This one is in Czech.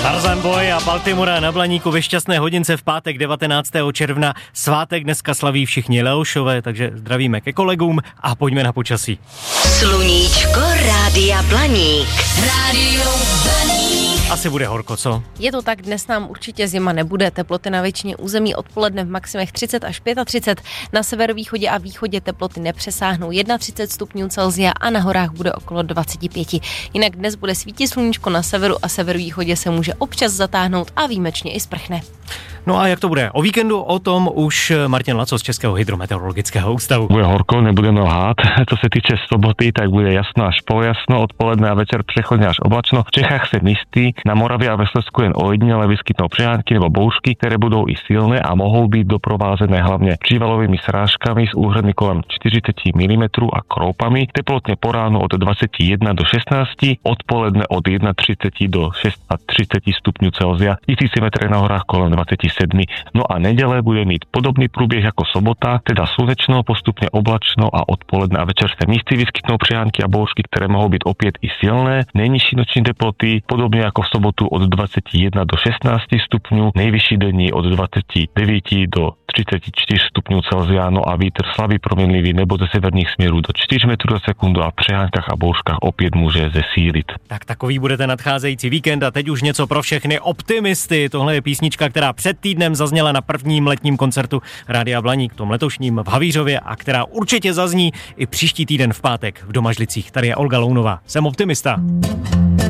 Tarzan Boy a Baltimora na Blaníku ve šťastné hodince v pátek 19. června. Svátek dneska slaví všichni Leošové, takže zdravíme ke kolegům a pojďme na počasí. Sluníčko Rádia Blaník. Rádio Blaník. Asi bude horko, co? Je to tak, dnes nám určitě zima nebude. Teploty na většině území odpoledne v maximech 30 až 35. Na severovýchodě a východě teploty nepřesáhnou 31 stupňů Celsia a na horách bude okolo 25. Jinak dnes bude svítit sluníčko na severu a severovýchodě se může občas zatáhnout a výjimečně i sprchne. No a jak to bude? O víkendu o tom už Martin Laco z Českého hydrometeorologického ústavu. Bude horko, nebudeme lhát. Co se týče soboty, tak bude jasno až polojasno, odpoledne a večer přechodně až oblačno. V Čechách se mistí, na Moravě a ve Slezsku jen ojedinele vyskytnou přehánky nebo bouřky, které budou i silné a mohou být doprovázené hlavně přívalovými srážkami s úhrny kolem 40 mm a kroupami. Teplotně po ránu od 21 do 16, odpoledne od 31 do 36 stupňů Celsia, 1000 metrů na horách kolem 27. No a neděle bude mít podobný průběh jako sobota, teda slunečno, postupně oblačno a odpoledne a večer se místy vyskytnou přehánky a bouřky, které mohou být opět i silné. Nejnižší noční teploty podobně jako v sobotu od 21 do 16 stupňů, nejvyšší denní od 29 do 34 stupňů Celsia, no a vítr slabý proměnlivý nebo ze severních směrů do 4 metrů za sekundu a v přehánkách a bouřkách opět může zesílit. Tak takový budete nadcházející víkend a teď už něco pro všechny optimisty. Tohle je písnička, která před týdnem zazněla na prvním letním koncertu Rádia Blaník, tom letošním v Havířově a která určitě zazní i příští týden v pátek v Domažlicích. Tady je Olga Lounová. Jsem optimista.